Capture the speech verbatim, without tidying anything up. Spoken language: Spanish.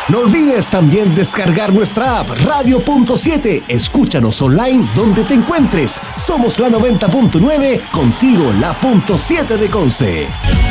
No olvides también descargar nuestra app Radio punto siete. Escúchanos online donde te encuentres. Somos la noventa punto nueve, contigo la punto siete de Conce.